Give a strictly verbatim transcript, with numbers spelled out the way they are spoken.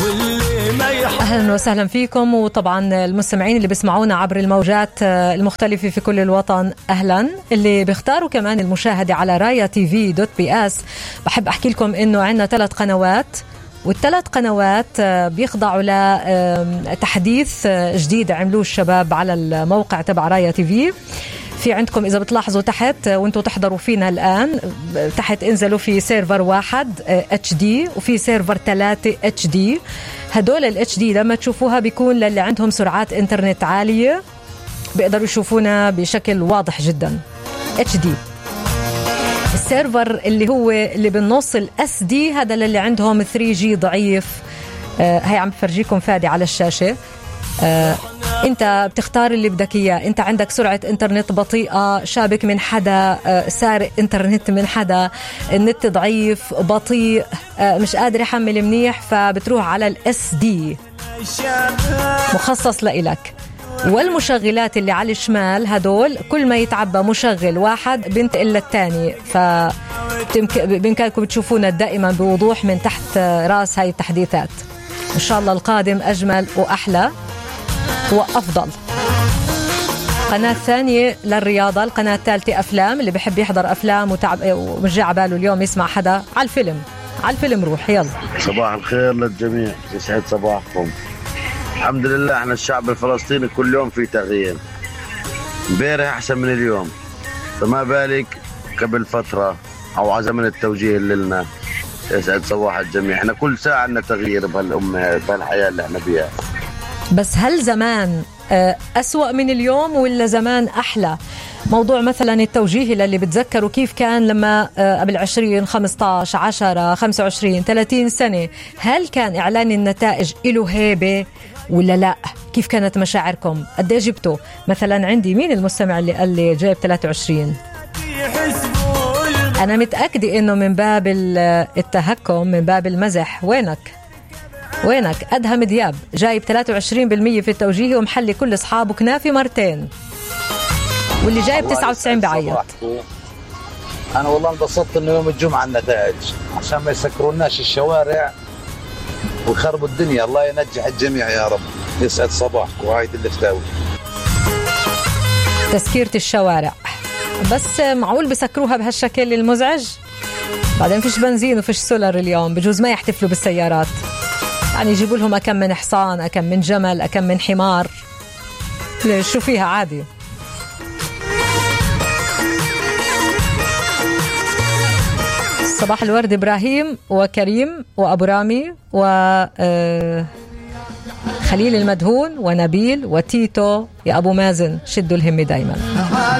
أهلا وسهلا فيكم، وطبعا المستمعين اللي بيسمعونا عبر الموجات المختلفة في كل الوطن أهلا. اللي بيختاروا كمان المشاهدة على رايا تي في دوت بي اس، بحب أحكي لكم إنه عندنا ثلاث قنوات، والثلاث قنوات بيخضعوا لتحديث جديد عملوه الشباب على الموقع تبع رايا تي في. في عندكم إذا بتلاحظوا تحت وانتوا تحضروا فينا الآن، تحت انزلوا في سيرفر واحد اتش دي وفي سيرفر ثلاثة اتش دي. هدول الاتش دي لما تشوفوها بيكون للي عندهم سرعات انترنت عالية، بيقدروا يشوفونا بشكل واضح جدا اتش دي. السيرفر اللي هو اللي بالنص الاس دي هذا اللي عندهم ثري جي ضعيف. آه هي عم بفرجيكم فادي على الشاشة. آه انت بتختار اللي بدك اياه. انت عندك سرعة انترنت بطيئة، شابك من حدا، آه سارق انترنت من حدا، النت ضعيف بطيء، آه مش قادر يحمل منيح، فبتروح على الاس دي مخصص لإلك. والمشغلات اللي على الشمال هدول كل ما يتعبى مشغل واحد بينتقل للتاني، فبإمكانكم تشوفونا دائما بوضوح من تحت راس هاي التحديثات. إن شاء الله القادم أجمل وأحلى وأفضل. قناة ثانية للرياضة، القناة الثالثة أفلام، اللي بيحب يحضر أفلام وتعب ومش جاي عباله اليوم يسمع حدا على الفيلم، على الفيلم روح يلا. صباح الخير للجميع، يسعد صباحكم. الحمد لله احنا الشعب الفلسطيني كل يوم في تغيير، امبارح احسن من اليوم، فما بالك قبل فترة او على زمن التوجيه اللي لنا. يسعد صباح الجميع. احنا كل ساعة عندنا تغيير بهالأمة بهالحياة اللي احنا فيها. بس هل زمان أسوأ من اليوم ولا زمان أحلى؟ موضوع مثلا التوجيه اللي بتذكروا كيف كان لما قبل عشرين خمستاش عشرة خمسة وعشرين ثلاثين سنة، هل كان إعلان النتائج له هيبة ولا لا؟ كيف كانت مشاعركم؟ قد ايه جبتوا؟ مثلا عندي مين المستمع اللي قال لي جايب ثلاثة وعشرين؟ أنا متأكدة إنه من باب التهكم، من باب المزح. وينك وينك أدهم دياب جايب ثلاثة وعشرين بالمية في التوجيه ومحلي كل أصحابه كنافي مرتين، واللي جايب تسعة وتسعين بعيط. أنا والله انبسطت إنه يوم الجمعة النتائج عشان ما يسكروناش الشوارع ويخربوا الدنيا. الله ينجح الجميع يا رب. يسعد صباحك. وهايد الفتاوي تسكيرة الشوارع، بس معقول بسكروها بهالشكل المزعج؟ بعدين فيش بنزين وفيش سولر اليوم، بجوز ما يحتفلوا بالسيارات، يعني يجيبوا لهم أكم من حصان، أكم من جمل، أكم من حمار. شو فيها عادي. صباح الورد إبراهيم وكريم وأبو رامي وخليل المدهون ونبيل وتيتو. يا أبو مازن شدوا الهم دايما.